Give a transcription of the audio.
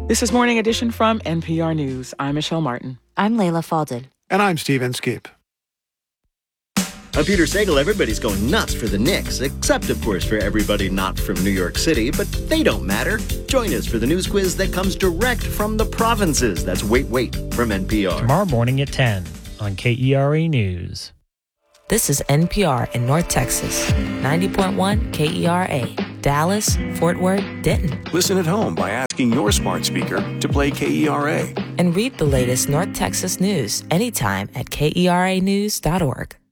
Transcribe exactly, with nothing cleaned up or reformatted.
This is Morning Edition from N P R News. I'm Michelle Martin. I'm Layla Faldin. And I'm Steve Inskeep. I'm Peter Sagal. Everybody's going nuts for the Knicks, except, of course, for everybody not from New York City, but they don't matter. Join us for the news quiz that comes direct from the provinces. That's Wait, Wait from N P R. Tomorrow morning at ten on K E R A News. This is N P R in North Texas, ninety point one K E R A, Dallas, Fort Worth, Denton. Listen at home by asking your smart speaker to play K E R A. And read the latest North Texas news anytime at K E R A news dot org.